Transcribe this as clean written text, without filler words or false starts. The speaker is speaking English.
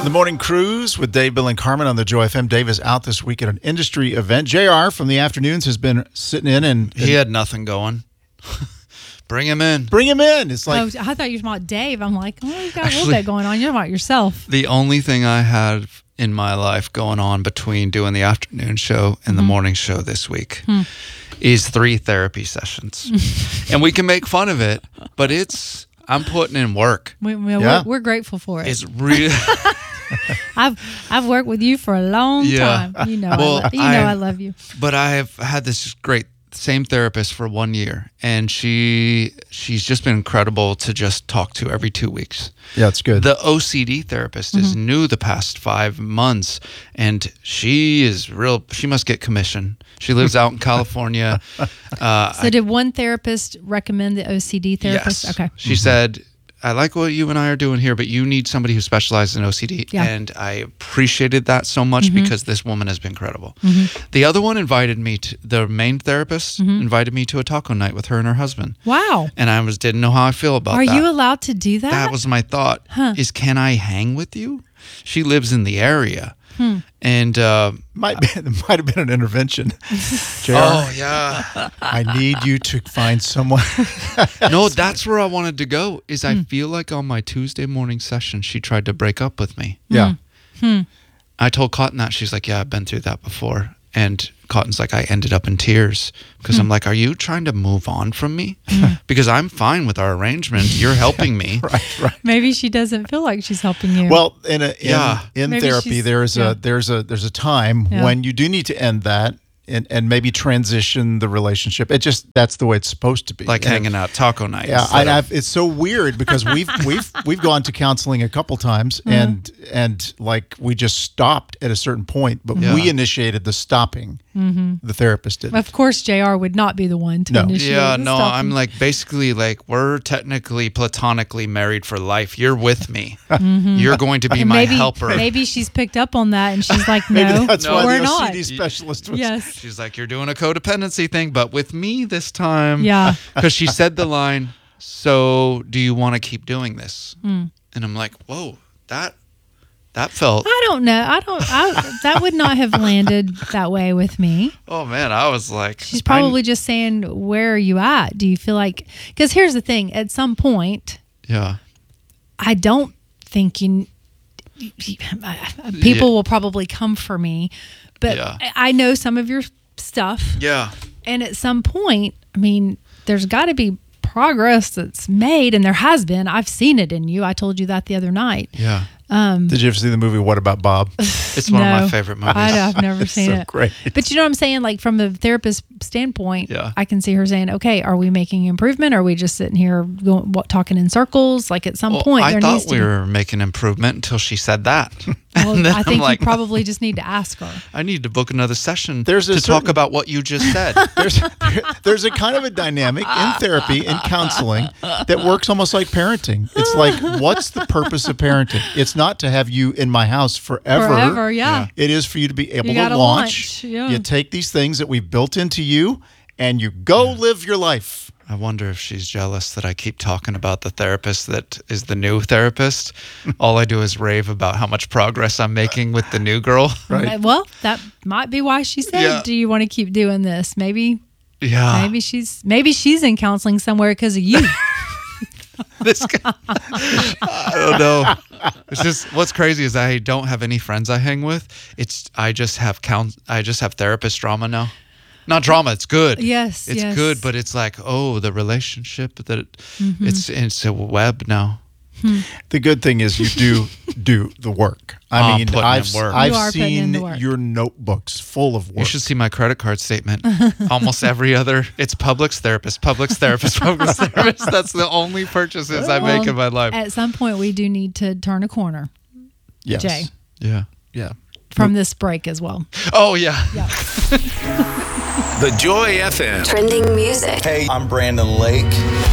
The Morning Cruise with Dave, Bill, and Carmen on the Joy FM. Dave is out this week at an industry event. JR from the afternoons has been sitting in and he had nothing going. Bring him in. Bring him in. It's like, I thought you were talking about Dave. I'm like, oh, you've got a little bit going on. You're talking about yourself. The only thing I had in my life going on between doing the afternoon show and the morning show this week is 3 therapy sessions. And we can make fun of it, but I'm putting in work. We're grateful for it. It's real. I've worked with you for a long time. You know, I love you. But I have had this great same therapist for 1 year, and she's just been incredible to just talk to every 2 weeks. Yeah, it's good. The OCD therapist is new the past 5 months, and she is real. She must get commission. She lives out in California. So did one therapist recommend the OCD therapist? Yes. Okay. She said, I like what you and I are doing here, but you need somebody who specializes in OCD. Yeah. And I appreciated that so much because this woman has been incredible. The other one invited me to, the main therapist invited me to a taco night with her and her husband. Wow. And I didn't know how I feel about that. Are you allowed to do that? That was my thought, is can I hang with you? She lives in the area. And might have been an intervention. JR, oh, yeah. I need you to find someone. No, that's where I wanted to go, is I feel like on my Tuesday morning session, she tried to break up with me. Yeah. I told Cotton that. She's like, yeah, I've been through that before. And Cotton's like, I ended up in tears because I'm like, are you trying to move on from me? Because I'm fine with our arrangement. You're helping me. Right. Maybe she doesn't feel like she's helping you. Well, in Maybe therapy, there's a time when you do need to end that and maybe transition the relationship. That's the way it's supposed to be. Like hanging out taco night. Yeah, it's so weird because we've gone to counseling a couple times and like we just stopped at a certain point, but we initiated the stopping. The therapist did. Of course, JR would not be the one to initiate the stopping. I'm like basically like we're technically platonically married for life. You're with me. You're going to be my helper. Maybe she's picked up on that and she's like, Maybe no, that's why we're the not. OCD specialist was. Yes. She's like, you're doing a codependency thing, but with me this time. Yeah. Because she said the line, so do you want to keep doing this? And I'm like, whoa, that felt. I don't know. That would not have landed that way with me. Oh, man. I was like. She's probably just saying, where are you at? Do you feel like. Because here's the thing. At some point. Yeah. I don't think people will probably come for me. But I know some of your stuff. Yeah. And at some point, I mean, there's got to be progress that's made, and there has been. I've seen it in you. I told you that the other night. Yeah. Did you ever see the movie What About Bob? It's one of my favorite movies. I've never seen it. Great. But you know what I'm saying? Like from the therapist standpoint, I can see her saying, okay, are we making improvement? Or are we just sitting here talking in circles? Like at some point, I there thought needs to we were making improvement until she said that. Well, I think you probably just need to ask her. I need to book another session to talk about what you just said. There's a kind of a dynamic in therapy and counseling that works almost like parenting. It's like, what's the purpose of parenting? It's not to have you in my house forever. Forever, yeah. It is for you to be able to launch. Yeah. You take these things that we've built into you and you go live your life. I wonder if she's jealous that I keep talking about the therapist that is the new therapist. All I do is rave about how much progress I'm making with the new girl. Right. Well, that might be why she said, do you want to keep doing this? Maybe she's in counseling somewhere because of you. This guy, I don't know. It's just what's crazy is I don't have any friends I hang with. I just have therapist drama now. Not drama. It's good. Yes, it's good, but it's like the relationship that it's a web now. The good thing is you do the work. I mean, I've seen your notebooks full of work. You should see my credit card statement. Almost every other, it's Publix therapist. That's the only purchases I make in my life. At some point, we do need to turn a corner. Yes. Jay. Yeah. From this break as well. Oh, yeah. The Joy FM. Trending music. Hey, I'm Brandon Lake.